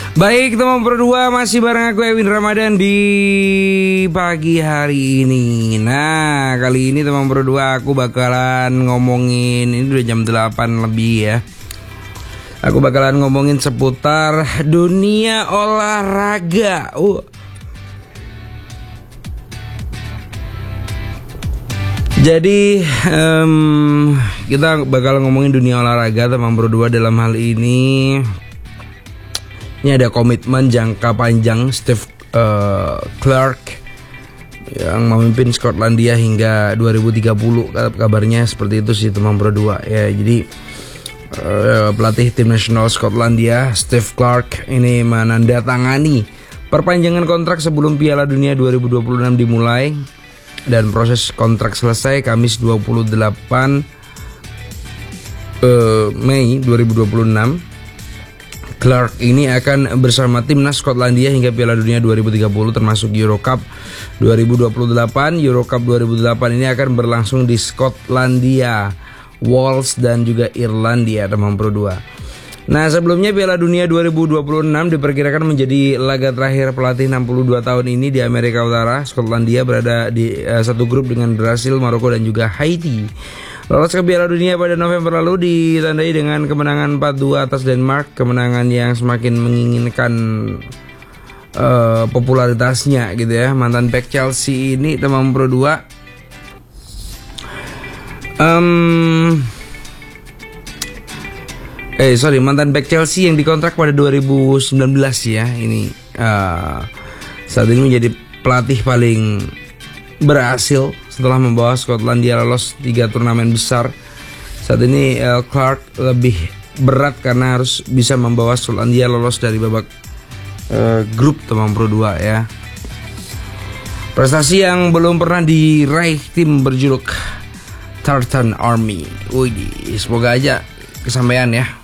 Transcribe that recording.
Baik teman berdua, masih bareng aku Ewin Ramadan di pagi hari ini. Nah, kali ini teman berdua aku bakalan ngomongin, ini udah jam 8 lebih ya. Aku bakalan ngomongin seputar dunia olahraga. Jadi kita bakal ngomongin dunia olahraga teman berdua. Dalam hal ini ada komitmen jangka panjang Steve Clarke yang memimpin Skotlandia hingga 2030. Kabarnya seperti itu sih teman berdua ya. Jadi pelatih tim nasional Skotlandia Steve Clarke ini menandatangani perpanjangan kontrak sebelum Piala Dunia 2026 dimulai. Dan proses kontrak selesai Kamis 28 Mei 2026. Clarke ini akan bersama timnas Skotlandia hingga Piala Dunia 2030 termasuk Euro Cup 2028. Euro Cup 2008 ini akan berlangsung di Skotlandia, Wales dan juga Irlandia teman berdua. Nah, sebelumnya Piala Dunia 2026 diperkirakan menjadi laga terakhir pelatih 62 tahun ini di Amerika Utara. Skotlandia berada di satu grup dengan Brasil, Maroko dan juga Haiti. Lolos ke Piala Dunia pada November lalu ditandai dengan kemenangan 4-2 atas Denmark. Kemenangan yang semakin menginginkan popularitasnya gitu ya. Mantan bek Chelsea ini teman berdua mantan bek Chelsea yang dikontrak pada 2019 ya. Ini saat ini menjadi pelatih paling berhasil setelah membawa Skotlandia lolos 3 turnamen besar. Saat ini Clarke lebih berat karena harus bisa membawa Skotlandia lolos dari babak grup teman berdua ya. Prestasi yang belum pernah diraih tim berjuluk Tartan Army. Semoga aja kesampaian ya.